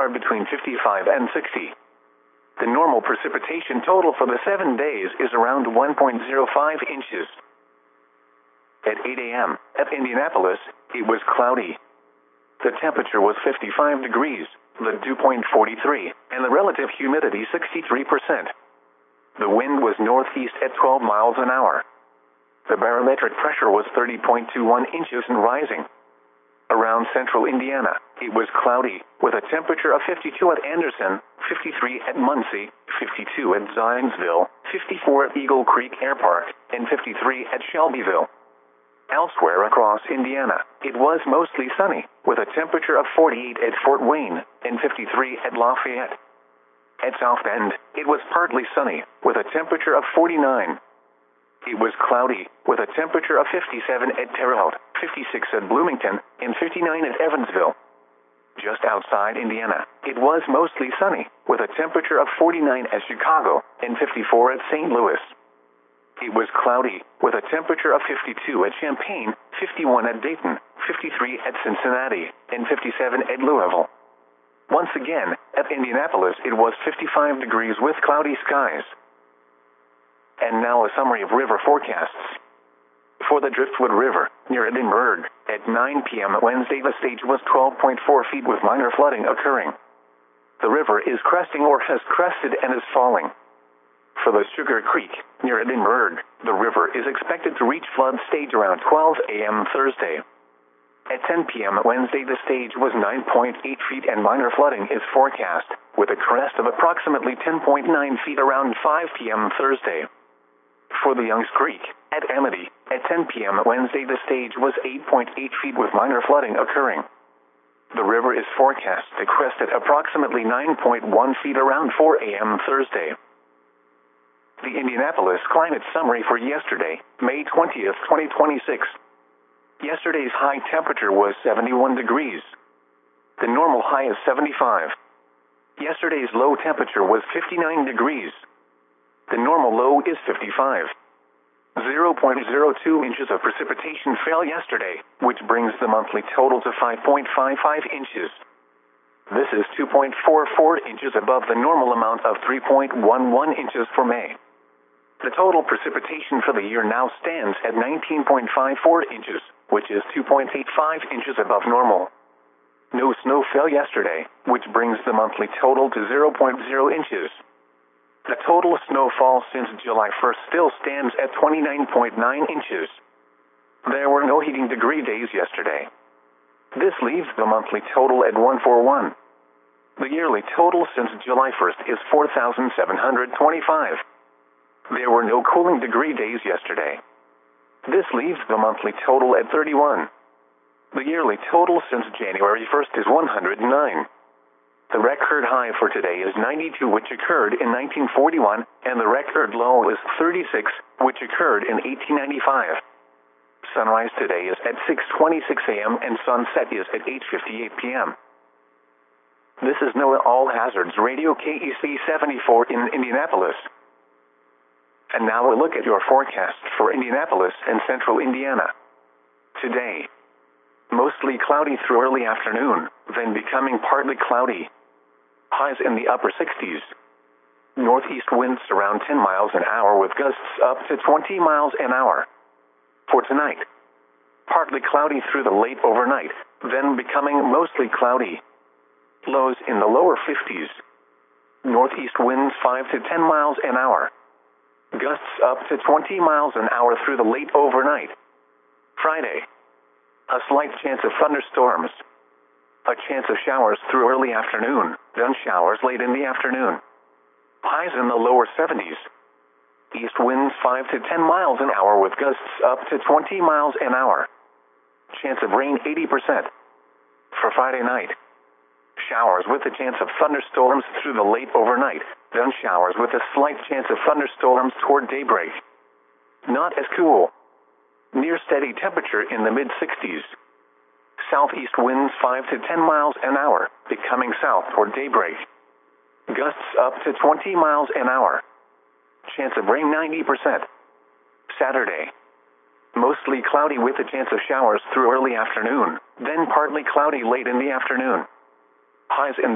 are between 55 and 60. The normal precipitation total for the 7 days is around 1.05 inches. At 8 a.m., at Indianapolis, it was cloudy. The temperature was 55 degrees, the dew point 43, and the relative humidity 63%. The wind was northeast at 12 miles an hour. The barometric pressure was 30.21 inches and rising. Around central Indiana, it was cloudy, with a temperature of 52 at Anderson, 53 at Muncie, 52 at Zionsville, 54 at Eagle Creek Air Park, and 53 at Shelbyville. Elsewhere across Indiana, it was mostly sunny, with a temperature of 48 at Fort Wayne, and 53 at Lafayette. At South Bend, it was partly sunny, with a temperature of 49. It was cloudy, with a temperature of 57 at Terre Haute, 56 at Bloomington, and 59 at Evansville. Just outside Indiana, it was mostly sunny, with a temperature of 49 at Chicago, and 54 at St. Louis. It was cloudy, with a temperature of 52 at Champaign, 51 at Dayton, 53 at Cincinnati, and 57 at Louisville. Once again, at Indianapolis it was 55 degrees with cloudy skies. And now a summary of river forecasts. For the Driftwood River, near Edinburgh, at 9 p.m. Wednesday the stage was 12.4 feet with minor flooding occurring. The river is cresting or has crested and is falling. For the Sugar Creek, near Edinburgh, the river is expected to reach flood stage around 12 a.m. Thursday. At 10 p.m. Wednesday the stage was 9.8 feet and minor flooding is forecast, with a crest of approximately 10.9 feet around 5 p.m. Thursday. For the Youngs Creek, at Amity, at 10 p.m. Wednesday the stage was 8.8 feet with minor flooding occurring. The river is forecast to crest at approximately 9.1 feet around 4 a.m. Thursday. The Indianapolis climate summary for yesterday, May 20th, 2026. Yesterday's high temperature was 71 degrees. The normal high is 75. Yesterday's low temperature was 59 degrees. The normal low is 55. 0.02 inches of precipitation fell yesterday, which brings the monthly total to 5.55 inches. This is 2.44 inches above the normal amount of 3.11 inches for May. The total precipitation for the year now stands at 19.54 inches, which is 2.85 inches above normal. No snow fell yesterday, which brings the monthly total to 0.0 inches. The total snowfall since July 1st still stands at 29.9 inches. There were no heating degree days yesterday. This leaves the monthly total at 141. The yearly total since July 1st is 4,725. There were no cooling degree days yesterday. This leaves the monthly total at 31. The yearly total since January 1st is 109. The record high for today is 92, which occurred in 1941, and the record low is 36, which occurred in 1895. Sunrise today is at 6:26 a.m. and sunset is at 8:58 p.m. This is NOAA All Hazards Radio KEC 74 in Indianapolis. And now a look at your forecast for Indianapolis and central Indiana. Today, mostly cloudy through early afternoon, then becoming partly cloudy. Highs in the upper 60s. Northeast winds around 10 miles an hour with gusts up to 20 miles an hour. For tonight, partly cloudy through the late overnight, then becoming mostly cloudy. Lows in the lower 50s. Northeast winds 5 to 10 miles an hour. Gusts up to 20 miles an hour through the late overnight. Friday, a slight chance of thunderstorms. A chance of showers through early afternoon, then showers late in the afternoon. Highs in the lower 70s. East winds 5 to 10 miles an hour with gusts up to 20 miles an hour. Chance of rain 80%. For Friday night, showers with a chance of thunderstorms through the late overnight, then showers with a slight chance of thunderstorms toward daybreak. Not as cool. Near steady temperature in the mid-60s. Southeast winds 5 to 10 miles an hour, becoming south toward daybreak. Gusts up to 20 miles an hour. Chance of rain 90%. Saturday, mostly cloudy with a chance of showers through early afternoon, then partly cloudy late in the afternoon. Highs in